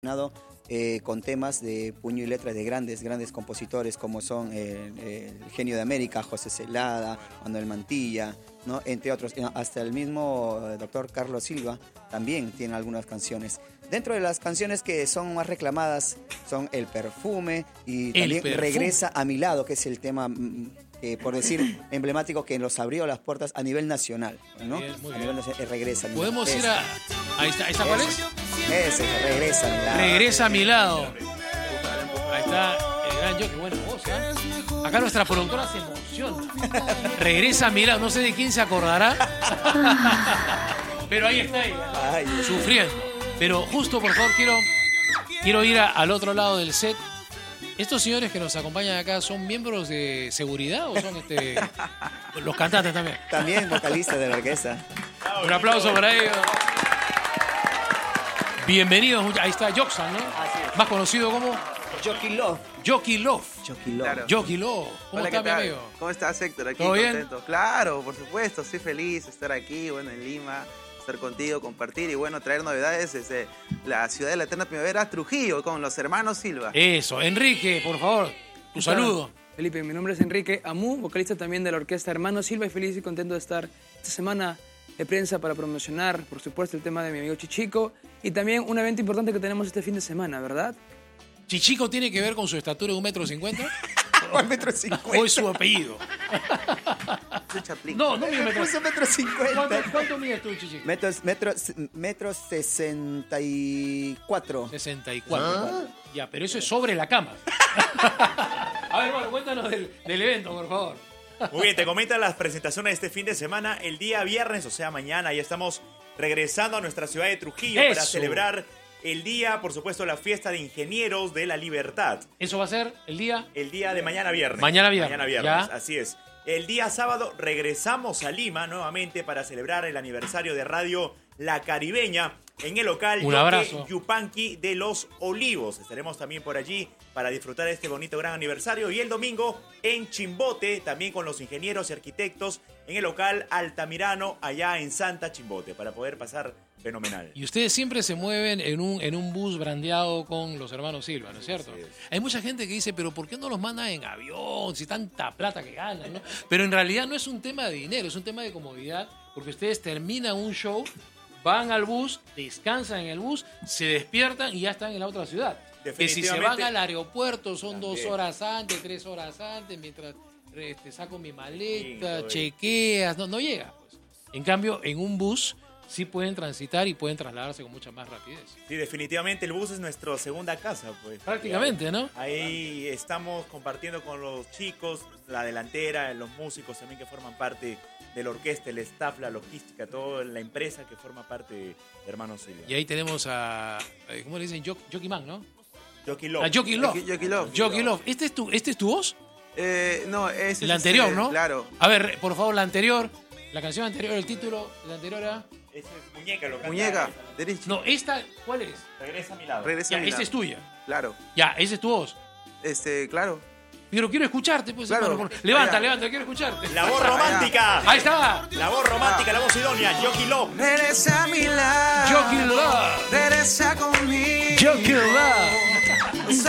con temas de puño y letra de grandes compositores como son el Genio de América, José Celada, Manuel Mantilla, ¿no? Entre otros. Hasta el mismo doctor Carlos Silva también tiene algunas canciones. Dentro de las canciones que son más reclamadas son El Perfume y también Regresa a mi lado, que es el tema, por decir, emblemático que nos abrió las puertas a nivel nacional, ¿no? Muy a bien. nivel nacional, Regresa a mi lado. Podemos ir a... Ahí está, ¿esa cuál es? Ese, Regresa a mi lado. Regresa a mi lado. Ahí está el gran Jockey, buena voz, ¿eh? Acá nuestra productora se emociona. Regresa a mi lado, no sé de quién se acordará. Pero ahí está ella, Ay, sufriendo. Pero justo, por favor, quiero ir al otro lado del set. ¿Estos señores que nos acompañan acá son miembros de seguridad o son los cantantes también? También vocalistas de la orquesta. Un aplauso para ellos. Bienvenidos. Ahí está Joxan, ¿no? Más conocido como Jockey Love. Jockey Love. Jockey Love. Claro. Jockey Love. ¿Cómo Hola, está, ¿qué mi tal? amigo? ¿Cómo estás, Héctor? Aquí ¿Todo bien? contento. Claro, por supuesto, estoy feliz de estar aquí, bueno, en Lima, estar contigo, compartir y bueno, traer novedades desde la ciudad de la eterna primavera, Trujillo, con los hermanos Silva. Eso. Enrique, por favor, tu saludo. Felipe, mi nombre es Enrique Amú, vocalista también de la orquesta Hermano Silva y feliz y contento de estar esta semana de prensa para promocionar, por supuesto, el tema de mi amigo Chichico y también un evento importante que tenemos este fin de semana, ¿verdad? ¿Chichico tiene que ver con su estatura de 1,50 m? 1,50 m. ¿O es su apellido? Soy Chaplin. No mide 1,50 m. ¿Cuánto mides tú, Chichico? Metros 64. 64. Ya, pero eso es sobre la cama. A ver, bueno, cuéntanos del evento, por favor. Muy bien, te comentan las presentaciones de este fin de semana. El día viernes, o sea, mañana, ya estamos regresando a nuestra ciudad de Trujillo para celebrar el día, por supuesto, la fiesta de ingenieros de la libertad. ¿Eso va a ser el día? El día de mañana viernes. Mañana viernes, ya. así Es. El día sábado regresamos a Lima nuevamente para celebrar el aniversario de Radio La Caribeña en el local Yupanqui de Los Olivos. Estaremos también por allí para disfrutar de este bonito gran aniversario. Y el domingo en Chimbote, también con los ingenieros y arquitectos en el local Altamirano, allá en Santa Chimbote, para poder pasar fenomenal. Y ustedes siempre se mueven en un bus brandeado con los hermanos Silva, ¿no es cierto? Sí. Hay mucha gente que dice, pero ¿por qué no los mandan en avión? Si tanta plata que ganan, ¿no? Pero en realidad no es un tema de dinero, es un tema de comodidad, porque ustedes terminan un show, van al bus, descansan en el bus, se despiertan y ya están en la otra ciudad. Que si se van al aeropuerto son 2 horas antes, 3 horas antes, mientras saco mi maleta, chequeas, no llega. Pues. En cambio, en un bus sí pueden transitar y pueden trasladarse con mucha más rapidez. Sí, definitivamente el bus es nuestra segunda casa, pues. Prácticamente, ¿no? Ahí estamos compartiendo con los chicos, la delantera, los músicos también que forman parte de la orquesta, el staff, la logística, toda la empresa que forma parte de Hermanos Silva. Y ahí tenemos a, ¿cómo le dicen? Jockey Man, ¿no? Jockey Love. A Jockey Love. Jockey Love. Jockey Love. ¿Este es tu voz? No, es La anterior, ¿no? Claro. A ver, por favor, la anterior. La canción anterior, el título, la anterior era... Ese es Muñeca, lo canta. Muñeca, derecho. No, esta, ¿cuál es? Regresa a mi lado. Regresa Ya, a mi esta lado. es tuya. Claro. Ya, esa es tu voz. Claro. Pero quiero escucharte, pues, Claro. hermano. Levanta, Allá. quiero escucharte. La voz romántica. Ahí está. La voz romántica, la voz idónea. Jockey Love. Regresa a mi lado. Jockey Love. Regresa conmigo. Jockey Love.